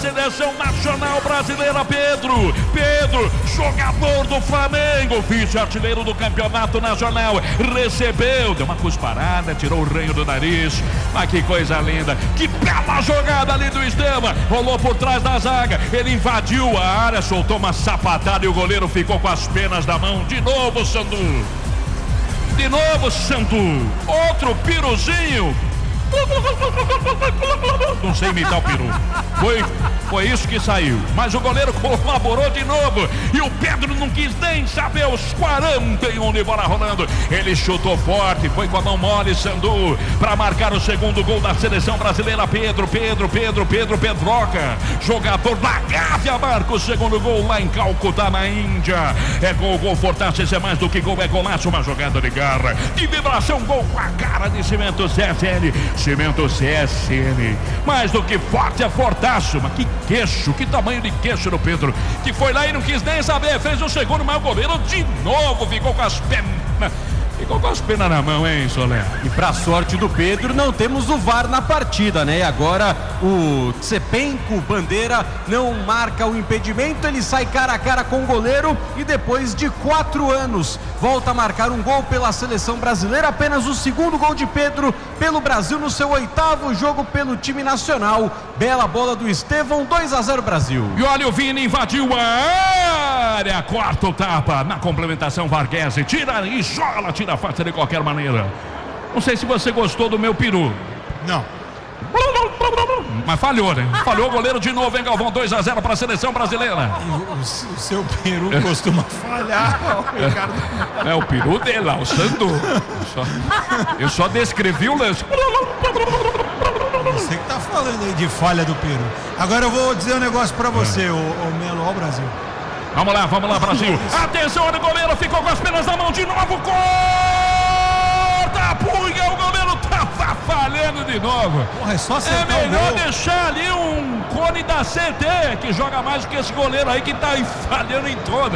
seleção nacional brasileira, Pedro, jogador do Flamengo, vice-artilheiro do campeonato nacional, recebeu, deu uma cusparada, tirou o ranho do nariz, mas que coisa linda, que bela jogada ali do Estevam, rolou por trás da zaga, ele invadiu a área, soltou uma sapatada e o goleiro ficou com as penas da mão. De novo, Sandu, outro piruzinho. Não sei imitar o peru. Foi isso que saiu. Mas o goleiro colaborou de novo. E o Pedro não quis nem saber. Os 41 de bola rolando. Ele chutou forte. Foi com a mão mole, Sandu, para marcar o segundo gol da seleção brasileira. Pedroca, jogador da Gávea, marca o segundo gol lá em Calcutá, na Índia. É gol Fortaleza, é mais do que gol, é golaço. Uma jogada de garra, de vibração, gol com a cara de Cimento CSN. Cimento CSN, mais do que forte, é fortaço. Mas que queixo, que tamanho de queixo do Pedro, que foi lá e não quis nem saber, fez o segundo, mas o goleiro de novo ficou com as penas na mão, hein, Soler? E pra sorte do Pedro, não temos o VAR na partida, né? E agora o Tsepenko Bandeira não marca o impedimento, ele sai cara a cara com o goleiro e depois de 4 anos volta a marcar um gol pela seleção brasileira, apenas o segundo gol de Pedro pelo Brasil no seu 8º jogo pelo time nacional. Bela bola do Estevão, 2-0 Brasil. E olha o Vini, invadiu a área, quarta etapa, na complementação Varghese, tira fácil de qualquer maneira. Não sei se você gostou do meu peru. Não. Mas falhou, né? Falhou o goleiro de novo, hein, Galvão? 2-0 para a seleção brasileira. O seu peru costuma falhar, Ricardo. É o peru dele lá, o Sandu. Eu só descrevi o lance. Você que tá falando aí de falha do peru. Agora eu vou dizer um negócio para você, o Melo, ao Brasil. Vamos lá, Brasil. Atenção, o goleiro ficou com as penas na mão de novo. Corta a punha, o goleiro tava falhando de novo. Porra, é só acertar melhor o gol. deixar ali um cone da CT, que joga mais do que esse goleiro aí que tá aí falhando em todas.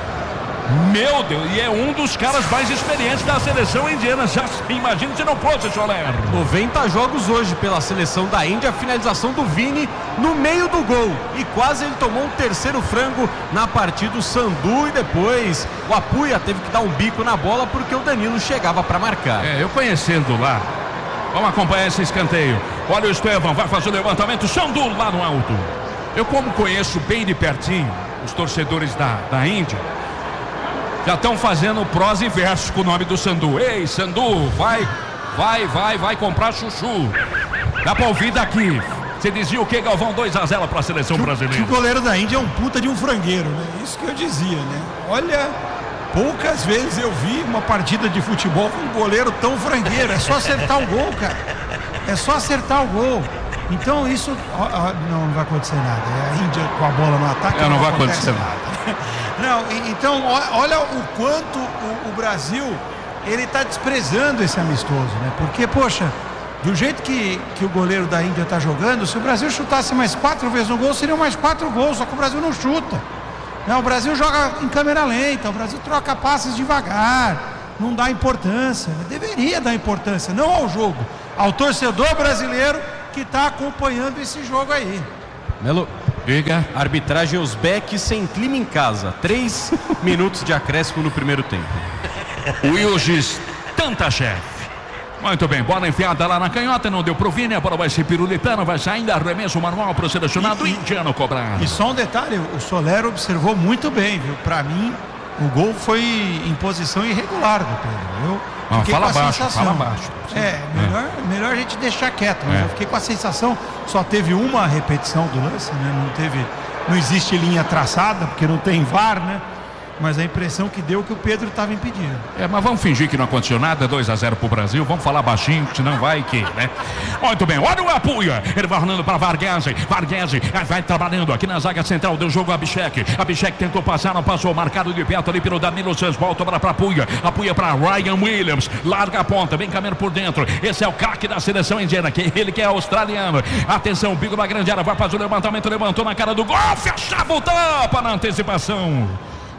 Meu Deus, e é um dos caras mais experientes da seleção indiana. Já imagina se não fosse, Soler. 90 jogos hoje pela seleção da Índia. A finalização do Vini no meio do gol. E quase ele tomou um terceiro frango na partida. O Sandu e depois o Apuia teve que dar um bico na bola porque o Danilo chegava para marcar. Eu conhecendo lá. Vamos acompanhar esse escanteio. Olha o Estevão, vai fazer o levantamento. Sandu lá no alto. Eu, como conheço bem de pertinho os torcedores da Índia, já estão fazendo prós e versos com o nome do Sandu. Ei, Sandu, vai comprar chuchu. Dá pra ouvir daqui. Você dizia o que, Galvão? 2-0 para a seleção brasileira. Que o goleiro da Índia é um puta de um frangueiro, né? Isso que eu dizia, né? Olha, poucas vezes eu vi uma partida de futebol com um goleiro tão frangueiro. É só acertar o gol, cara. É só acertar o gol. Então isso não vai acontecer nada. É a Índia com a bola no ataque. Não vai acontecer nada. Não, então olha o quanto o Brasil ele está desprezando esse amistoso, né? Porque, poxa, do jeito que o goleiro da Índia está jogando, se o Brasil chutasse mais 4 vezes no gol, seriam mais 4 gols, só que o Brasil não chuta. Não, o Brasil joga em câmera lenta, o Brasil troca passes devagar, não dá importância, né? Deveria dar importância, não ao jogo, ao torcedor brasileiro que está acompanhando esse jogo aí. Melo, diga. Arbitragem Uzbek sem clima em casa. 3 minutos de acréscimo no primeiro tempo. Wilgis Tantachev. Muito bem, bola enfiada lá na canhota, não deu pro Vini, a bola vai ser pirulitana, vai saindo, arremesso manual pro selecionado indiano cobrar. E só um detalhe, o Soler observou muito bem, viu? Pra mim, o gol foi em posição irregular do Pedro. Fala baixo. Melhor a gente deixar quieto, mas eu fiquei com a sensação, só teve uma repetição do lance, né? Não existe linha traçada, porque não tem VAR, né? Mas a impressão que deu que o Pedro estava impedido. Mas vamos fingir que não aconteceu nada. 2-0 pro Brasil, vamos falar baixinho, senão vai que, né? Muito bem, olha o Apuia, ele vai rolando para Varghese vai trabalhando aqui na zaga central, deu jogo a Abhishek tentou passar, não passou, marcado de perto ali pelo Danilo Santos, volta para Apuia para Ryan Williams, larga a ponta, vem caminhando por dentro, esse é o craque da seleção indiana, ele que é australiano, atenção, o bico da grande área, vai fazer o levantamento, levantou na cara do gol, fechava o tapa na antecipação.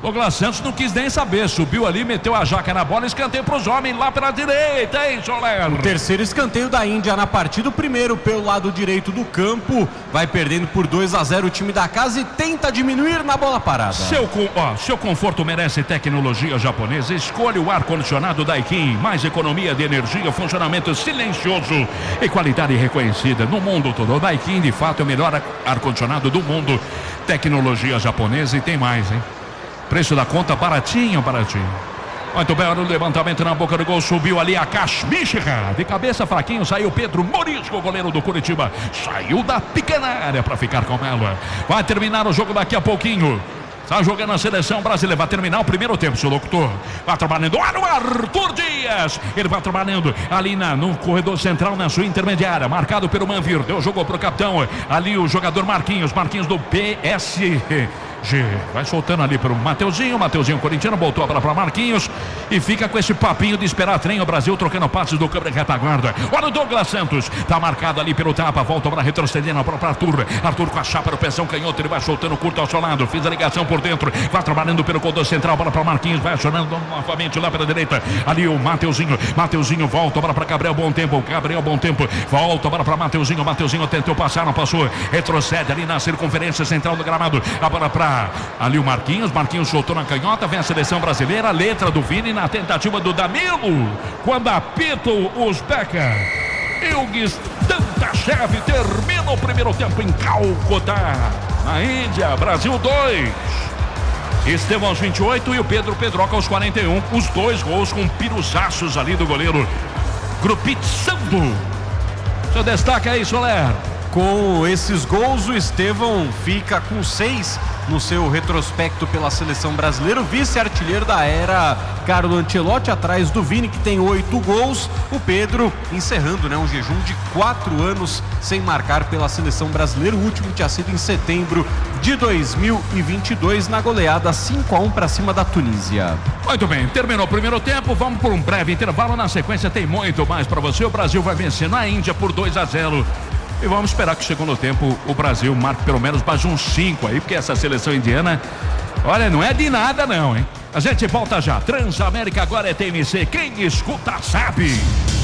Douglas Santos não quis nem saber, subiu ali, meteu a jaca na bola, escanteio para os homens lá pela direita, hein, Soler? O terceiro escanteio da Índia na partida, o primeiro pelo lado direito do campo, vai perdendo por 2-0 o time da casa e tenta diminuir na bola parada. Seu conforto merece tecnologia japonesa, escolha o ar-condicionado Daikin, mais economia de energia, funcionamento silencioso e qualidade reconhecida no mundo todo. O Daikin, de fato, é o melhor ar-condicionado do mundo, tecnologia japonesa e tem mais, hein? Preço da conta baratinho. Muito bem, olha o levantamento na boca do gol, subiu ali a Kashmishra, de cabeça fraquinho, saiu Pedro Morisco, goleiro do Curitiba, saiu da pequena área para ficar com ela. Vai terminar o jogo daqui a pouquinho. Está jogando a seleção brasileira, vai terminar o primeiro tempo, seu locutor. Vai trabalhando, olha o Arthur Dias. Ele vai trabalhando ali no corredor central, na sua intermediária, marcado pelo Manvir. Jogou para o capitão, ali o jogador Marquinhos do PSG. Vai soltando ali para o Mateuzinho corintiano, botou a bola para Marquinhos e fica com esse papinho de esperar trem o Brasil, trocando passes do câmbio de retaguarda. Olha o Douglas Santos, tá marcado ali pelo tapa, volta para retrocedendo para Arthur com a chapa no pezão canhoto, ele vai soltando curto ao seu lado, fez a ligação por dentro, vai trabalhando pelo corredor central, bola para Marquinhos, vai acionando novamente lá pela direita, ali o Mateuzinho volta, bola para Gabriel Bom Tempo, volta, bola para Mateuzinho tentou passar, não passou, retrocede ali na circunferência central do gramado, a bola para ali o Marquinhos soltou na canhota, vem a seleção brasileira, letra do Vini na tentativa do Danilo, quando apita o Uzbeka. Ilguis Tantashev termina o primeiro tempo em Calcutá, na Índia. Brasil 2, Estevão aos 28 e o Pedro Pedroca aos 41, os dois gols com piruçaços ali do goleiro Grupitsando. Seu destaque aí, Soler. Com esses gols, o Estevão fica com 6 no seu retrospecto pela seleção brasileira. O vice-artilheiro da era, Carlo Ancelotti, atrás do Vini, que tem 8 gols. O Pedro encerrando, um jejum de 4 anos sem marcar pela seleção brasileira. O último tinha sido em setembro de 2022, na goleada 5-1 para cima da Tunísia. Muito bem, terminou o primeiro tempo, vamos por um breve intervalo. Na sequência tem muito mais para você. O Brasil vai vencer na Índia por 2-0. E vamos esperar que no segundo tempo o Brasil marque pelo menos mais uns 5 aí, porque essa seleção indiana, olha, não é de nada não, hein? A gente volta já. Transamérica agora é TMC, quem escuta sabe.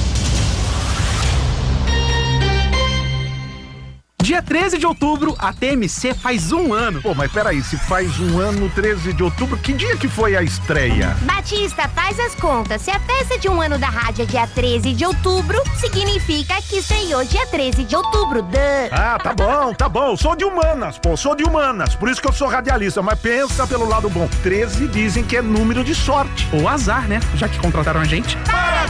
Dia 13 de outubro, a TMC faz 1 ano. Pô, mas peraí, se faz 1 ano, 13 de outubro, que dia que foi a estreia? Batista, faz as contas. Se a festa de 1 ano da rádio é dia 13 de outubro, significa que estreou dia 13 de outubro. Ah, tá bom. Sou de humanas, Por isso que eu sou radialista, mas pensa pelo lado bom. 13 dizem que é número de sorte. Ou azar, né? Já que contrataram a gente. Parabéns!